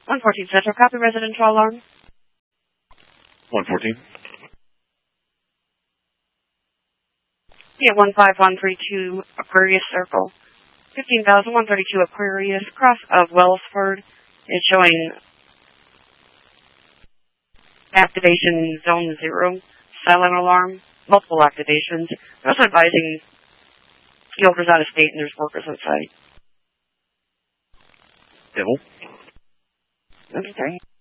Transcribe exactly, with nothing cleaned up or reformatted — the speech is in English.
one fourteen Central, copy residential alarm. one fourteen. Yeah, one five one three two Aquarius Circle. fifteen thousand one thirty-two Aquarius, cross of Wellsford is showing activation zone zero, silent alarm, multiple activations. They're also advising the owner's out of state and there's workers on site. Devil. Okay.